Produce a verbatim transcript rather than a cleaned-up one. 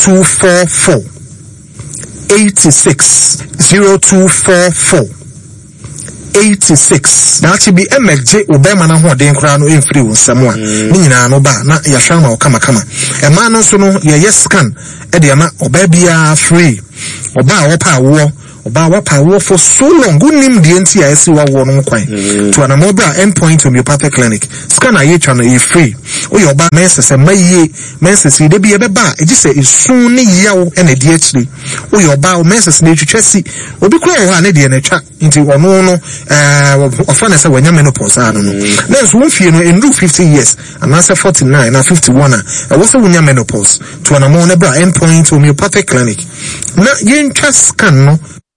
two four four eighty-six zero two four four eighty-six. Na achi bi emegje obema na ho den kra no emfiri wo nsam a ni nyina no ba na ya hwa ma o kama kama e ma no so no ye yes scan e de na oba bia free oba wo pa wo oba wa pa wo for so long unim de enti a esi wa wo no kwan to ana mo bra endpoint homeopathic clinic scan aye twa no e free o ye oba mesese maye mesese de bia be ba e gi se esun ne yawo e na de akiri o ye oba o mesese na twetwasi obi kura wo ha ne de na twa nti ono no eh ofa na se wanya menopause ano no na so wonfie no endu fifty years and answer forty-nine na fifty-one a e wo se wonya menopause to ana mo ne bra endpoint homeopathic clinic na yen twa scan no